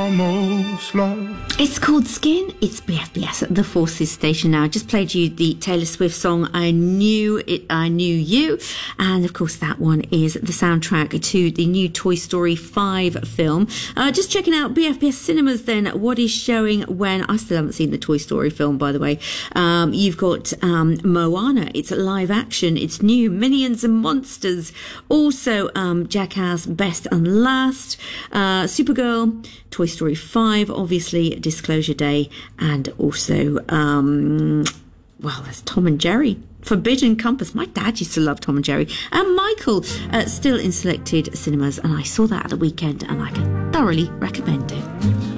almost love. It's called Skin. It's BFBS at the Forces station now. I just played you the Taylor Swift song I Knew It, I Knew You. And of course that one is the soundtrack to the new Toy Story 5 film. Just checking out BFBS Cinemas then, what is showing when. I still haven't seen the Toy Story film, by the way. You've got Moana. It's live action. It's new. Minions and Monsters. Also Jackass Best and Last. Supergirl. Toy Story 5, obviously, Disclosure Day, and also, there's Tom and Jerry, Forbidden Compass. My dad used to love Tom and Jerry. And Michael, still in selected cinemas, and I saw that at the weekend, and I can thoroughly recommend it.